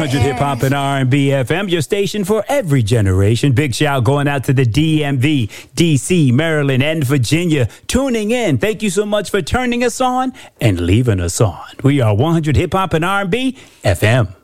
100 Hip Hop and R&B FM, your station for every generation. Big shout going out to the DMV, DC, Maryland, and Virginia tuning in. Thank you so much for turning us on and leaving us on. We are 100 Hip Hop and R&B FM.